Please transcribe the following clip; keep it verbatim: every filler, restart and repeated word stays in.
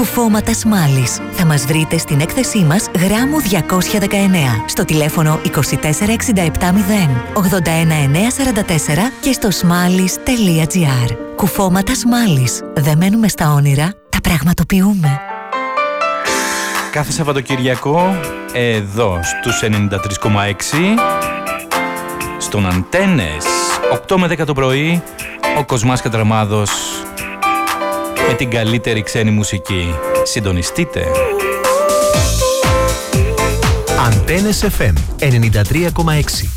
Κουφώματα Σμάλης. Θα μας βρείτε στην έκθεσή μας γράμμου διακόσια δεκαεννέα, στο τηλέφωνο είκοσι τέσσερα εξήντα επτά μηδέν ογδόντα ένα εννιακόσια σαράντα τέσσερα και στο smalis τελεία gr. Κουφώματα Σμάλης. Δεν μένουμε στα όνειρα, τα πραγματοποιούμε. Κάθε Σαββατοκυριακό, εδώ στους ενενήντα τρία κόμμα έξι, στον Αντένες, οκτώ με δέκα το πρωί, ο Κοσμάς Κατραμάδος με την καλύτερη ξένη μουσική. Συντονιστείτε. Αντένες εφ εμ ενενήντα τρία κόμμα έξι.